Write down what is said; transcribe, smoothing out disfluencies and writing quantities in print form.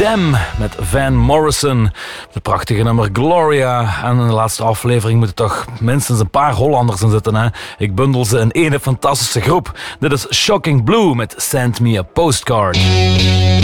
Them met Van Morrison. De prachtige nummer Gloria. En in de laatste aflevering moeten toch minstens een paar Hollanders in zitten. Hè? Ik bundel ze in één fantastische groep. Dit is Shocking Blue met Send Me a Postcard.